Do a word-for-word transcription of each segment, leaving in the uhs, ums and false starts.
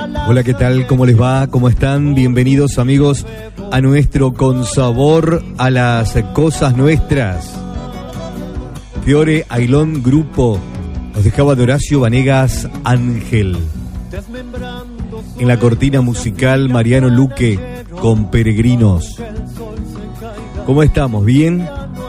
Hola, ¿qué tal? ¿Cómo les va? ¿Cómo están? Bienvenidos, amigos, a nuestro Con Sabor a las Cosas Nuestras. Fiore Ailón Grupo nos dejaba de Horacio Vanegas Ángel. En la cortina musical, Mariano Luque con Peregrinos. ¿Cómo estamos? ¿Bien?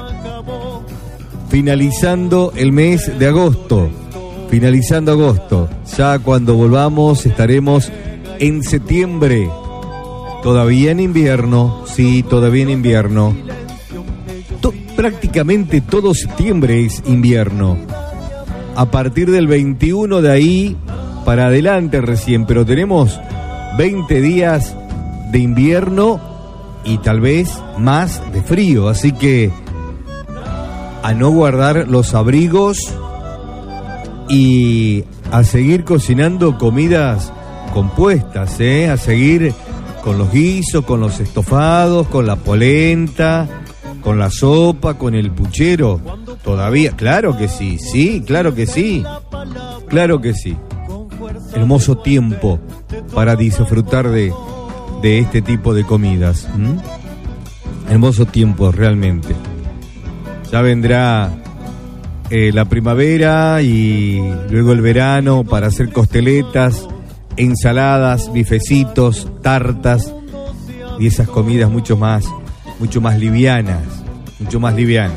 Finalizando el mes de agosto. Finalizando agosto. Ya cuando volvamos estaremos en septiembre. Todavía en invierno. Sí, todavía en invierno. To- prácticamente todo septiembre es invierno. A partir del veintiuno de ahí para adelante recién. Pero tenemos veinte días de invierno y tal vez más de frío. Así que a no guardar los abrigos y a seguir cocinando comidas compuestas, ¿eh? A seguir con los guisos, con los estofados, con la polenta, con la sopa, con el puchero. Todavía, claro que sí, sí, claro que sí, claro que sí. Hermoso tiempo para disfrutar de, de este tipo de comidas. ¿Mm? Hermoso tiempo realmente. Ya vendrá Eh, la primavera y luego el verano para hacer costeletas, ensaladas, bifecitos, tartas y esas comidas mucho más, mucho más livianas, mucho más livianas.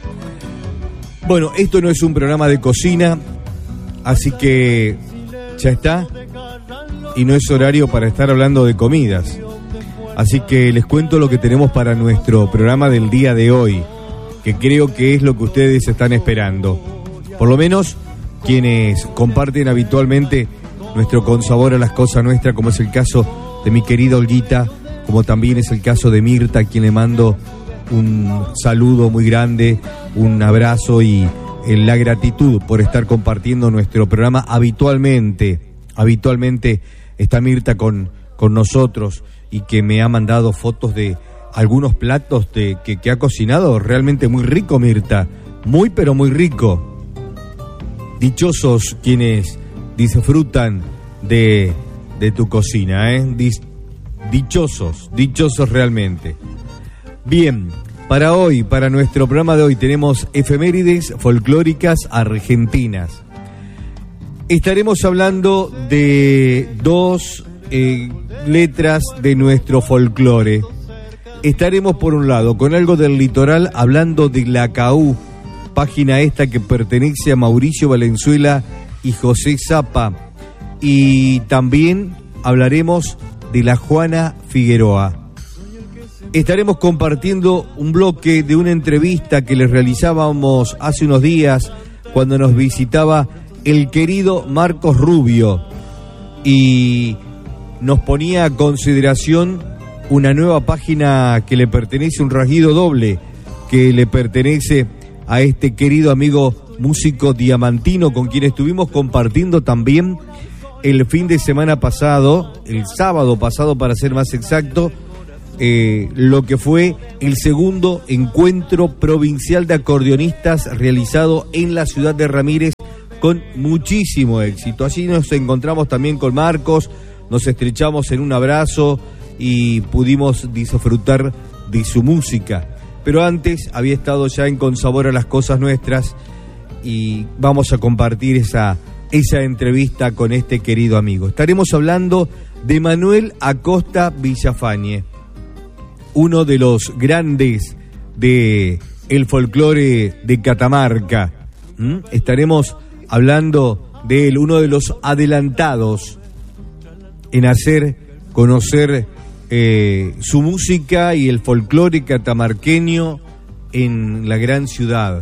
Bueno, esto no es un programa de cocina, así que ya está, y no es horario para estar hablando de comidas. Así que les cuento lo que tenemos para nuestro programa del día de hoy, que creo que es lo que ustedes están esperando. Por lo menos quienes comparten habitualmente nuestro Con Sabor a las Cosas Nuestras, como es el caso de mi querida Olguita, como también es el caso de Mirta, a quien le mando un saludo muy grande, un abrazo y eh, la gratitud por estar compartiendo nuestro programa habitualmente. Habitualmente está Mirta con, con nosotros y que me ha mandado fotos de algunos platos de, que, que ha cocinado realmente muy rico, Mirta. Muy, pero muy rico. Dichosos quienes disfrutan de, de tu cocina, ¿eh? Dis, dichosos, dichosos realmente. Bien, para hoy, para nuestro programa de hoy, tenemos efemérides folclóricas argentinas. Estaremos hablando de dos eh, letras de nuestro folclore. Estaremos por un lado con algo del litoral, hablando de la Caú, página esta que pertenece a Mauricio Valenzuela y José Zapa, y también hablaremos de la Juana Figueroa. Estaremos compartiendo un bloque de una entrevista que les realizábamos hace unos días cuando nos visitaba el querido Marcos Rubio y nos ponía a consideración una nueva página que le pertenece, un rasguido doble, que le pertenece a este querido amigo músico diamantino con quien estuvimos compartiendo también el fin de semana pasado, el sábado pasado para ser más exacto, eh, lo que fue el segundo encuentro provincial de acordeonistas realizado en la ciudad de Ramírez con muchísimo éxito. Así nos encontramos también con Marcos, nos estrechamos en un abrazo y pudimos disfrutar de su música. Pero antes había estado ya en Con Sabor a las Cosas Nuestras y vamos a compartir esa, esa entrevista con este querido amigo. Estaremos hablando de Manuel Acosta Villafañe, uno de los grandes de el folclore de Catamarca. ¿Mm? Estaremos hablando de él, uno de los adelantados en hacer conocer Eh, su música y el folclore catamarqueño en la gran ciudad,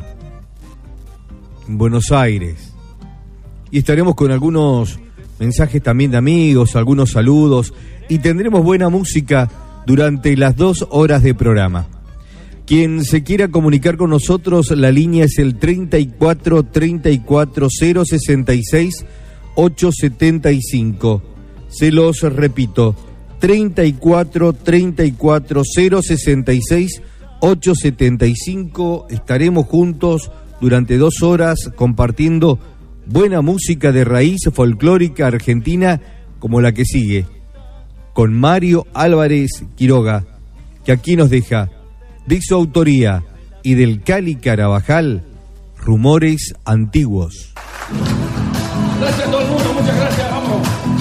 en Buenos Aires. Y estaremos con algunos mensajes también de amigos, algunos saludos, y tendremos buena música durante las dos horas de programa. Quien se quiera comunicar con nosotros, la línea es el treinta y cuatro, treinta y cuatro, cero sesenta y seis, ochocientos setenta y cinco. Se los repito, treinta y cuatro, treinta y cuatro, cero sesenta y seis, ochocientos setenta y cinco. Estaremos juntos durante dos horas compartiendo buena música de raíz folclórica argentina como la que sigue, con Mario Álvarez Quiroga, que aquí nos deja, de su autoría y del Cali Carabajal, Rumores Antiguos. Gracias a todo el mundo, muchas gracias, vamos.